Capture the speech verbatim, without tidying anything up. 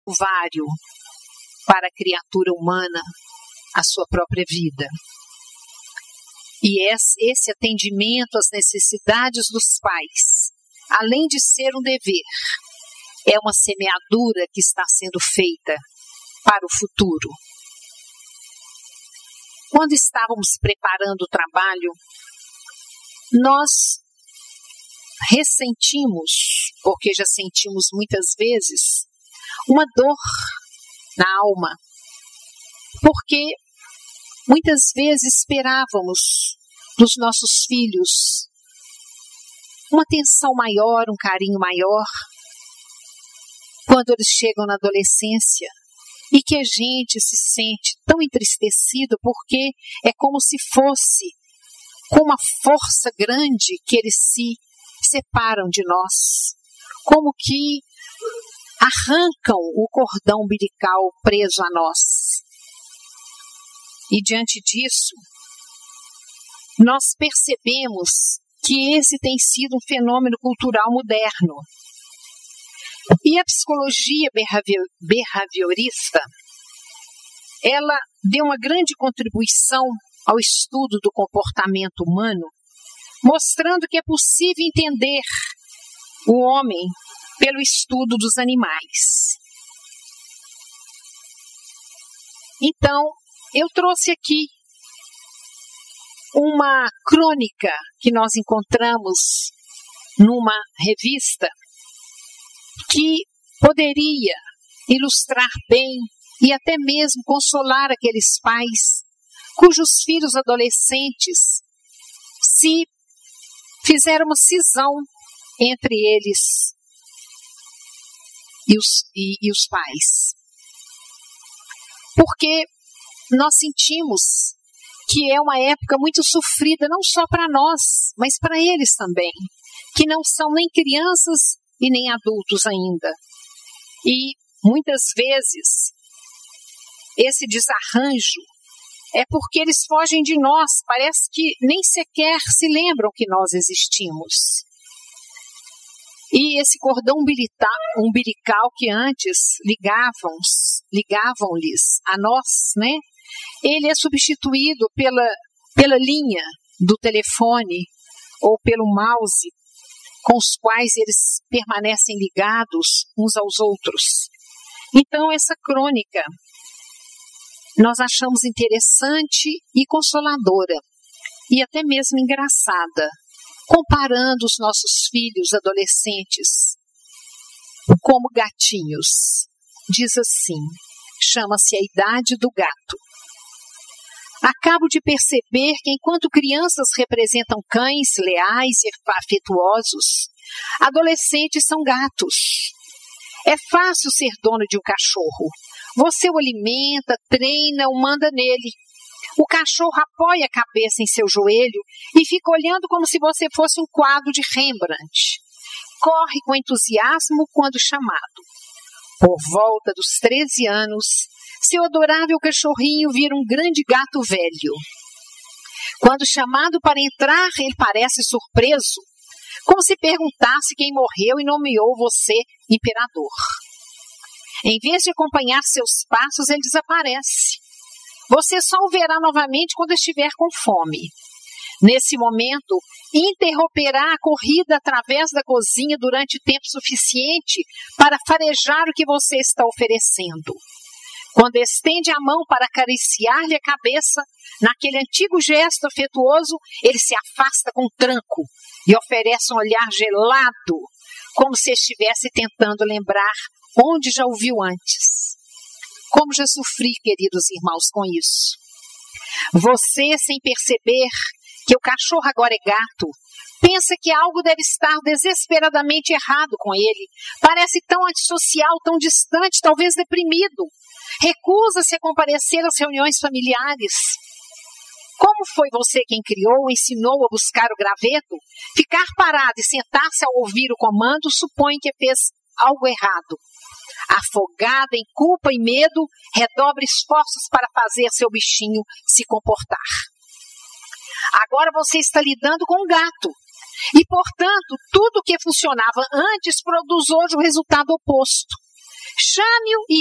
vário para a criatura humana a sua própria vida. E esse atendimento às necessidades dos pais, além de ser um dever, é uma semeadura que está sendo feita para o futuro. Quando estávamos preparando o trabalho, nós ressentimos, porque já sentimos muitas vezes, uma dor na alma, porque muitas vezes esperávamos dos nossos filhos uma atenção maior, um carinho maior, quando eles chegam na adolescência, e que a gente se sente tão entristecido porque é como se fosse com uma força grande que eles se separam de nós, como que arrancam o cordão umbilical preso a nós. E diante disso, nós percebemos que esse tem sido um fenômeno cultural moderno. E a psicologia behaviorista, ela deu uma grande contribuição ao estudo do comportamento humano, mostrando que é possível entender o homem pelo estudo dos animais. Então, eu trouxe aqui uma crônica que nós encontramos numa revista que poderia ilustrar bem e até mesmo consolar aqueles pais cujos filhos adolescentes se fizeram uma cisão entre eles e os, e, e os pais. Porque nós sentimos que é uma época muito sofrida, não só para nós, mas para eles também, que não são nem crianças e nem adultos ainda. E muitas vezes esse desarranjo é porque eles fogem de nós, parece que nem sequer se lembram que nós existimos. E esse cordão umbilical, umbilical que antes ligavam, ligavam-lhes a nós, né? Ele é substituído pela, pela linha do telefone ou pelo mouse, com os quais eles permanecem ligados uns aos outros. Então, essa crônica nós achamos interessante e consoladora, e até mesmo engraçada, comparando os nossos filhos adolescentes como gatinhos. Diz assim, chama-se A Idade do Gato. Acabo de perceber que enquanto crianças representam cães leais e afetuosos, adolescentes são gatos. É fácil ser dono de um cachorro. Você o alimenta, treina, o manda nele. O cachorro apoia a cabeça em seu joelho e fica olhando como se você fosse um quadro de Rembrandt. Corre com entusiasmo quando chamado. Por volta dos treze anos, seu adorável cachorrinho vira um grande gato velho. Quando chamado para entrar, ele parece surpreso, como se perguntasse quem morreu e nomeou você imperador. Em vez de acompanhar seus passos, ele desaparece. Você só o verá novamente quando estiver com fome. Nesse momento, interromperá a corrida através da cozinha durante tempo suficiente para farejar o que você está oferecendo. Quando estende a mão para acariciar-lhe a cabeça, naquele antigo gesto afetuoso, ele se afasta com tranco e oferece um olhar gelado, como se estivesse tentando lembrar onde já o viu antes. Como já sofri, queridos irmãos, com isso. Você, sem perceber que o cachorro agora é gato, pensa que algo deve estar desesperadamente errado com ele. Parece tão antissocial, tão distante, talvez deprimido. Recusa-se a comparecer às reuniões familiares. Como foi você quem criou, ensinou a buscar o graveto? Ficar parado e sentar-se ao ouvir o comando supõe que fez algo errado. Afogada em culpa e medo, redobra esforços para fazer seu bichinho se comportar. Agora você está lidando com um gato. E, portanto, tudo que funcionava antes produz hoje o resultado oposto. Chame-o e